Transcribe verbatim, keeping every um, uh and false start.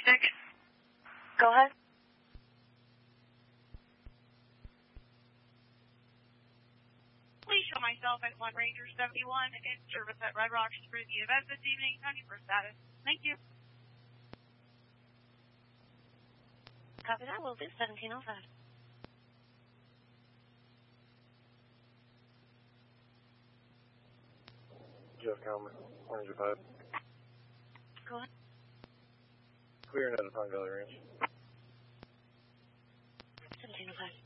six. Go ahead. Please show myself at one Ranger seventy-one in service at Red Rocks through the event this evening. ninety for status. Thank you. Copy that. Will do. seventeen oh five. Jeff Kalman, Ranger five. Go ahead. Clearing out of Pine Valley Ranch. seventeen oh five.